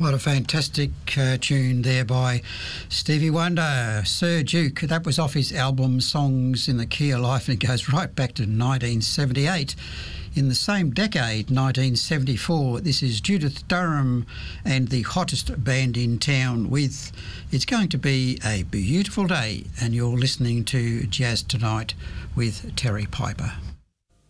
What a fantastic tune there by Stevie Wonder, Sir Duke. That was off his album Songs in the Key of Life, and it goes right back to 1978. In the same decade, 1974, this is Judith Durham and the hottest band in town with It's Going to Be a Beautiful Day, and you're listening to Jazz Tonight with Terry Piper.